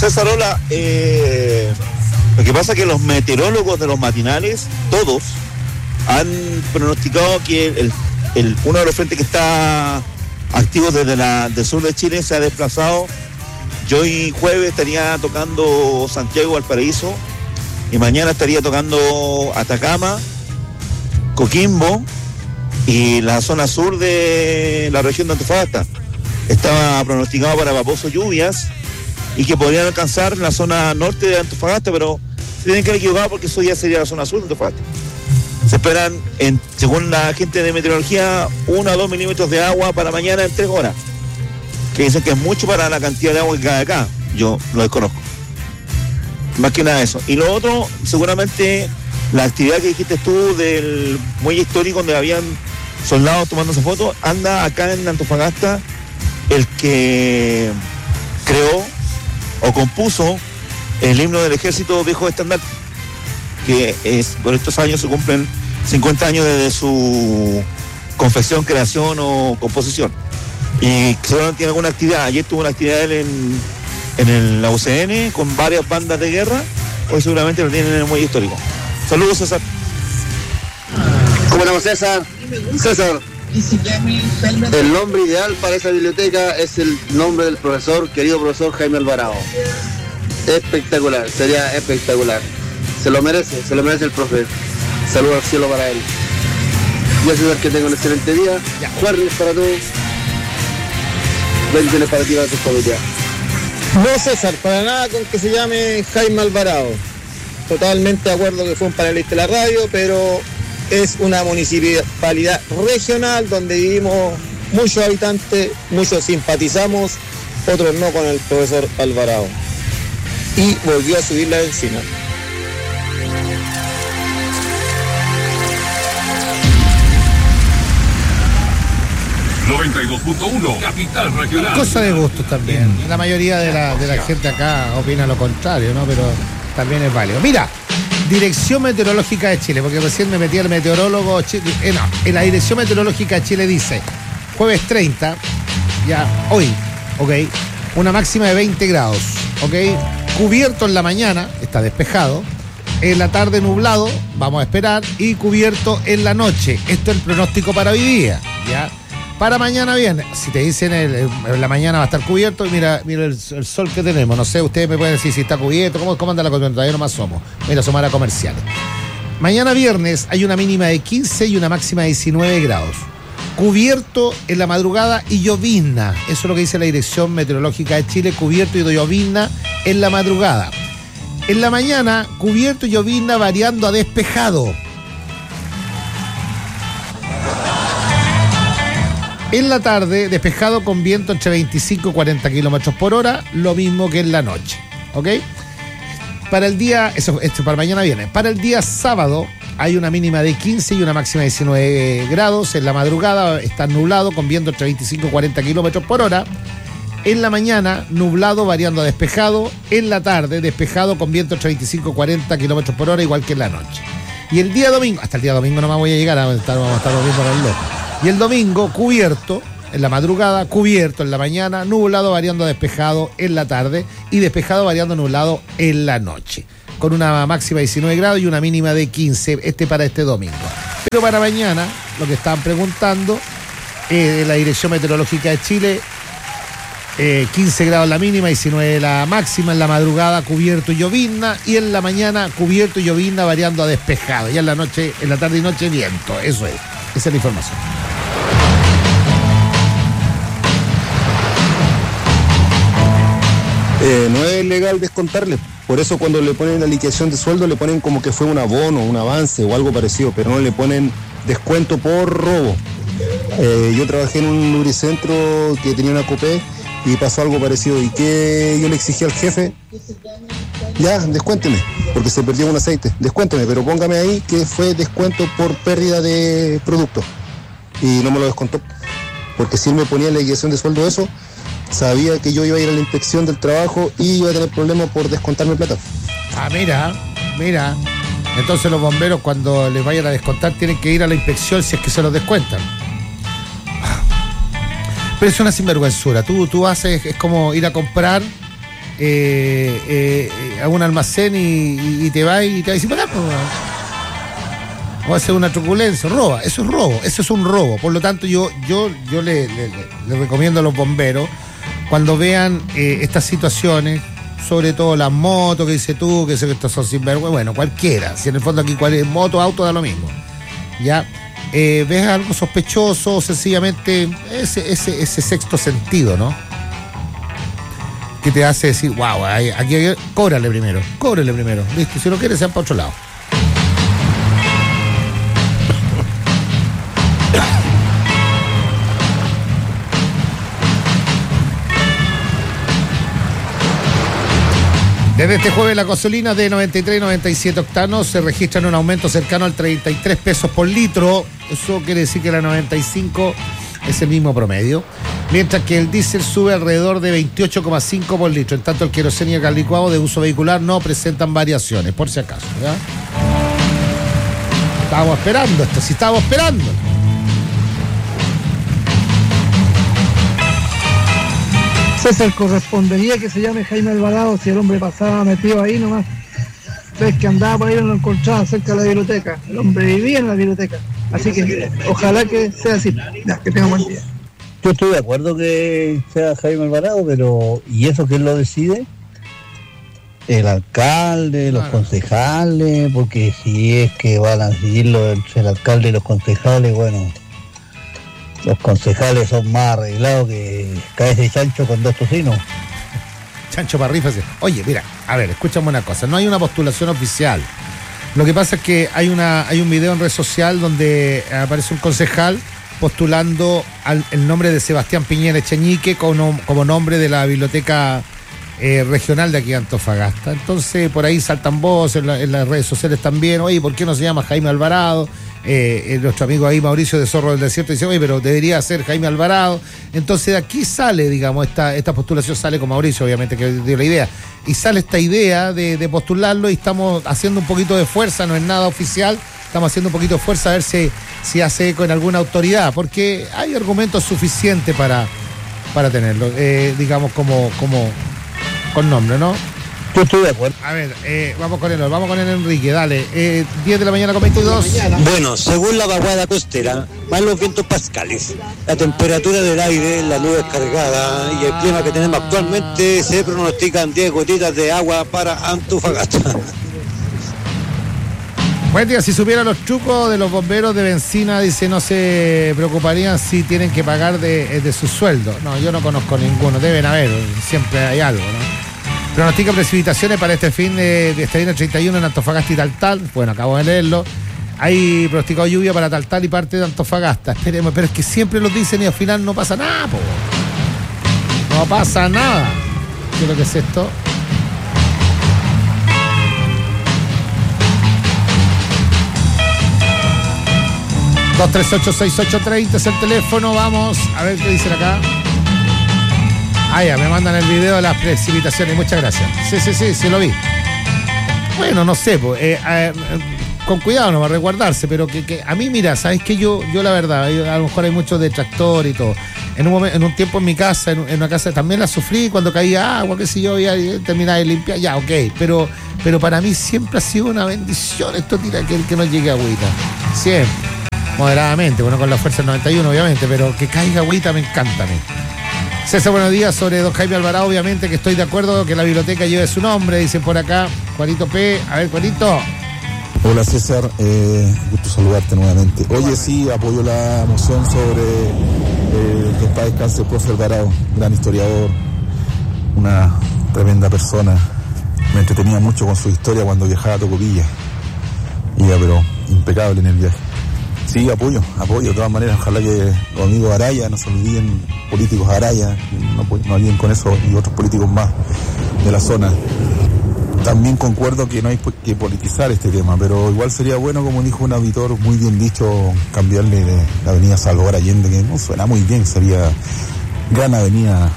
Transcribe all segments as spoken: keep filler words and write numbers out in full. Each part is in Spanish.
César, hola. Eh, lo que pasa es que los meteorólogos de los matinales, todos, han pronosticado que el, el, uno de los frentes que está activo desde la, del sur de Chile se ha desplazado. Yo hoy jueves estaría tocando Santiago, Valparaíso, y mañana estaría tocando Atacama, Coquimbo y la zona sur de la región de Antofagasta. Estaba pronosticado para vaposo lluvias y que podrían alcanzar la zona norte de Antofagasta, pero se tienen que haber equivocado porque eso ya sería la zona sur de Antofagasta. Se esperan, en, según la gente de meteorología, uno a dos milímetros de agua para mañana en tres horas. Que dicen que es mucho para la cantidad de agua que cae acá. Yo lo desconozco. Más que nada eso. Y lo otro, seguramente, la actividad que dijiste tú del muelle histórico donde habían soldados tomándose fotos, anda acá en Antofagasta el que creó o compuso el himno del ejército viejo estandarte, que es, por estos años se cumplen cincuenta años desde su confección, creación o composición. Y seguramente tiene alguna actividad. Ayer tuvo una actividad él en, en el, la U C N con varias bandas de guerra. Hoy seguramente lo tienen en el muelle histórico. Saludos, César. ¿Cómo estamos, César? César, el nombre ideal para esa biblioteca es el nombre del profesor, querido profesor Jaime Alvarado. Espectacular, sería espectacular. Se lo merece, se lo merece el profe. Saludos al cielo para él. Ya César, que tenga un excelente día. Jueves para todos. Bendiciones para ti y para tu familia. No, César, para nada con que se llame Jaime Alvarado. Totalmente de acuerdo que fue un panelista de la radio, pero es una municipalidad regional donde vivimos muchos habitantes, muchos simpatizamos, otros no con el profesor Alvarado. Y volvió a subir la encina. noventa y dos punto uno, Capital Regional. Cosa de gustos también. La mayoría de la, de la gente acá opina lo contrario, ¿no? Pero también es válido. Mira, Dirección Meteorológica de Chile, porque recién me metí al meteorólogo. Eh, no, en la Dirección Meteorológica de Chile dice, jueves treinta, ya hoy, ok, una máxima de veinte grados, ok, cubierto en la mañana, está despejado, en la tarde nublado, vamos a esperar, y cubierto en la noche. Esto es el pronóstico para hoy día, ya. Para mañana bien, si te dicen el, el, en la mañana va a estar cubierto, mira, mira el, el sol que tenemos, no sé, ustedes me pueden decir si está cubierto, cómo, cómo anda la cosa, todavía nomás somos, mira, somos a comerciales. Mañana viernes hay una mínima de quince y una máxima de diecinueve grados. Cubierto en la madrugada y llovizna, eso es lo que dice la Dirección Meteorológica de Chile, cubierto y llovizna en la madrugada. En la mañana, cubierto y llovizna variando a despejado. En la tarde, despejado con viento entre veinticinco y cuarenta kilómetros por hora, lo mismo que en la noche, ¿ok? Para el día, eso, esto para mañana viene, para el día sábado hay una mínima de quince y una máxima de diecinueve grados, en la madrugada está nublado con viento entre veinticinco y cuarenta kilómetros por hora, en la mañana nublado variando a despejado, en la tarde despejado con viento entre veinticinco y cuarenta kilómetros por hora, igual que en la noche. Y el día domingo, hasta el día domingo no me voy a llegar, vamos a estar, vamos a estar viendo los locos. Y el domingo, cubierto en la madrugada, cubierto en la mañana, nublado variando a despejado en la tarde y despejado variando a nublado en la noche. Con una máxima de diecinueve grados y una mínima de quince, este para este domingo. Pero para mañana, lo que estaban preguntando, eh, la Dirección Meteorológica de Chile, eh, quince grados la mínima, diecinueve la máxima, en la madrugada cubierto y llovizna, y en la mañana cubierto y llovizna variando a despejado. Y en la noche, en la tarde y noche, viento. Eso es, esa es la información. Eh, no es legal descontarle, por eso cuando le ponen la liquidación de sueldo le ponen como que fue un abono, un avance o algo parecido, pero no le ponen descuento por robo. Eh, yo trabajé en un lubricentro que tenía una copé y pasó algo parecido, y que yo le exigí al jefe, ya, descuénteme, porque se perdió un aceite, descuénteme, pero póngame ahí que fue descuento por pérdida de producto, y no me lo descontó, porque si él me ponía la liquidación de sueldo eso, sabía que yo iba a ir a la inspección del trabajo y iba a tener problemas por descontarme plata. Ah, mira, mira. Entonces los bomberos cuando les vayan a descontar tienen que ir a la inspección si es que se los descuentan. Pero es una sinvergüenzura. Tú, tú haces, es como ir a comprar eh, eh, a un almacén y, y, y te va y te va a decir, para acá, o hacer una truculencia, roba, eso es robo, eso es un robo. Por lo tanto, yo, yo, yo le, le, le recomiendo a los bomberos, cuando vean eh, estas situaciones, sobre todo las motos que dices tú, que sé que estos son sinvergüenza, bueno, cualquiera, si en el fondo aquí cualquier moto, auto, da lo mismo, ya, eh, ves algo sospechoso, sencillamente ese, ese, ese sexto sentido, ¿no? Que te hace decir, wow, aquí, aquí cóbrale primero, cóbrale primero, listo, si no quieres, sean para otro lado. Desde este jueves la gasolina de noventa y tres y noventa y siete octanos se registra en un aumento cercano al treinta y tres pesos por litro. Eso quiere decir que la noventa y cinco es el mismo promedio. Mientras que el diésel sube alrededor de veintiocho coma cinco por litro. En tanto el queroseno y el gas licuado de uso vehicular no presentan variaciones, por si acaso, ¿verdad? Estábamos esperando esto, sí estábamos esperando. César, correspondería que se llame Jaime Alvarado si el hombre pasaba metido ahí nomás. Ves que andaba por ahí, no lo encontraba cerca de la biblioteca. El hombre vivía en la biblioteca. Así que ojalá que sea así. Ya, que tenga buen día. Yo estoy de acuerdo que sea Jaime Alvarado, pero ¿y eso quién lo decide? El alcalde, los concejales, porque si es que van a decidirlo entre el alcalde y los concejales, bueno, los concejales son más arreglados que cabeza de chancho con dos tocinos. Chancho parrífase. Oye, mira, a ver, escúchame una cosa, no hay una postulación oficial. Lo que pasa es que hay una hay un video en red social donde aparece un concejal postulando al, el nombre de Sebastián Piñera Echeñique como, como nombre de la biblioteca eh, regional de aquí de Antofagasta. Entonces por ahí saltan voces en, la, en las redes sociales también, oye, ¿por qué no se llama Jaime Alvarado? Eh, eh, nuestro amigo ahí Mauricio de Zorro del Desierto dice, oye, pero debería ser Jaime Alvarado. Entonces de aquí sale, digamos, esta, esta postulación sale con Mauricio, obviamente, que dio la idea, y sale esta idea de, de postularlo y estamos haciendo un poquito de fuerza, no es nada oficial, estamos haciendo un poquito de fuerza a ver si, si hace eco en alguna autoridad, porque hay argumentos suficientes para, para tenerlo, eh, digamos, como, como con nombre, ¿no? Yo estoy de acuerdo. A ver, eh, vamos con él, vamos con el Enrique, dale. Eh, diez de la mañana con veintidós. Bueno, según la vaguada costera, van los vientos pascales. La temperatura del aire, la nube cargada y el clima que tenemos actualmente, se pronostican diez gotitas de agua para Antofagasta. Buen día, si supieran los trucos de los bomberos de benzina, dice, no se preocuparían si tienen que pagar de, de su sueldo. No, yo no conozco ninguno, deben haber, siempre hay algo, ¿no? Pronostica precipitaciones para este fin de, de este viernes treinta y uno en Antofagasta y Taltal. Bueno, acabo de leerlo. Hay pronosticado lluvia para Taltal y parte de Antofagasta. Esperemos, pero es que siempre lo dicen y al final no pasa nada, po. No pasa nada. ¿Qué es lo que es esto? dos tres ocho seis ocho tres cero es el teléfono. Vamos a ver qué dicen acá. Ah, ya, me mandan el video de las precipitaciones, muchas gracias. Sí, sí, sí, sí lo vi. Bueno, no sé, pues, eh, eh, con cuidado no va a resguardarse, pero que, que a mí, mira, ¿sabes qué? Yo, yo la verdad, yo, a lo mejor hay muchos detractores y todo. En un momento, en un tiempo en mi casa, en, en una casa también la sufrí cuando caía agua, qué sé yo, ya terminaba de limpiar, ya, ok. Pero, pero para mí siempre ha sido una bendición esto, tira, que, que no llegue agüita. Siempre. Moderadamente, bueno, con la fuerza del noventa y uno, obviamente, pero que caiga agüita me encanta a mí. César, buenos días. Sobre don Jaime Alvarado, obviamente que estoy de acuerdo que la biblioteca lleve su nombre, dicen por acá. Juanito P. A ver, Juanito. Hola César, eh, gusto saludarte nuevamente. Oye, sí, apoyo la moción sobre eh, que está descanse el profe Alvarado, gran historiador, una tremenda persona. Me entretenía mucho con su historia cuando viajaba a Tocopilla. Iba, pero impecable en el viaje. Sí, apoyo, apoyo, de todas maneras, ojalá que los amigos Araya no se olviden, políticos Araya, no, no olviden con eso y otros políticos más de la zona. También concuerdo que no hay que politizar este tema, pero igual sería bueno, como dijo un auditor muy bien dicho, cambiarle de la avenida Salvador Allende, que no suena muy bien, sería Gran Avenida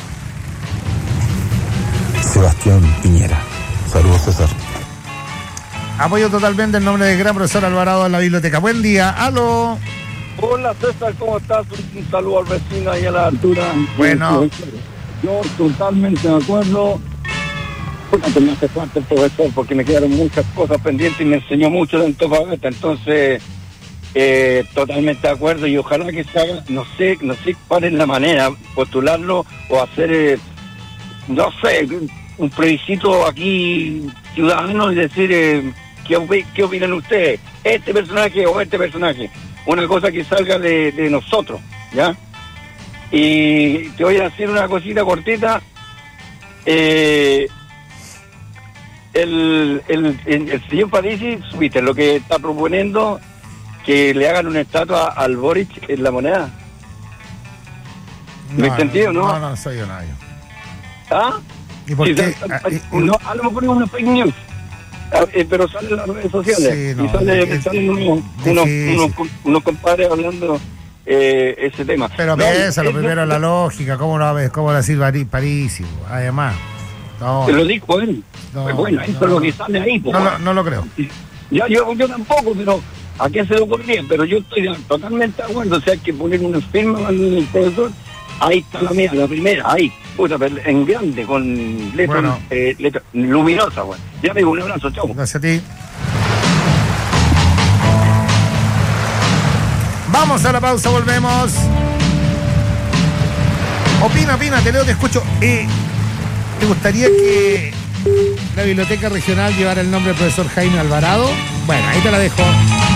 Sebastián Piñera. Saludos, César. Apoyo totalmente el nombre del gran profesor Alvarado en la biblioteca. Buen día, aló. Hola César, ¿cómo estás? Un saludo al vecino ahí a la altura. Bueno. Yo totalmente de acuerdo. que me hace falta el profesor porque me quedaron muchas cosas pendientes y me enseñó mucho de Antofagasta, entonces eh, totalmente de acuerdo y ojalá que se haga, no sé, no sé cuál es la manera, postularlo o hacer, eh, no sé, un plebiscito aquí ciudadano y decir eh, ¿qué, opi- qué opinan ustedes? Este personaje o este personaje, una cosa que salga de, de nosotros, ¿ya? Y te voy a decir una cosita cortita. Eh, el, el, el, el señor Parisi, subiste lo que está proponiendo, que le hagan una estatua al Boric en la moneda. ¿Me No, entendido, no? No, no, soy yo nadie. ¿Ah? ¿Y por Sí, qué? sa- Ah, sa- y- no, a lo mejor es una fake news. Ah, eh, pero sale en las redes sociales. Sí, no, y sale, es- salen unos, difícil. unos, unos, unos compadres hablando eh, ese tema. Pero No, piénsalo es- primero la lógica, ¿cómo lo ves? ¿Cómo lo va a decir París? París, además. No, Te lo dijo él. No, Pues bueno, eso no, es lo no. que sale ahí. po. no, lo- no lo creo. Ya, yo, yo tampoco, pero ¿a qué se le ocurría? Pero yo estoy totalmente de acuerdo. O sea, hay que poner una firma al profesor. Ahí está la mía, la primera, ahí. Puta, pero en grande, con letras Bueno. eh, letra luminosas, güey. Ya amigo, un abrazo, chao. Gracias a ti. Vamos a la pausa, volvemos. Opina, opina, te leo, te escucho. Eh, ¿Te gustaría que la biblioteca regional llevara el nombre del profesor Jaime Alvarado? Bueno, ahí te la dejo.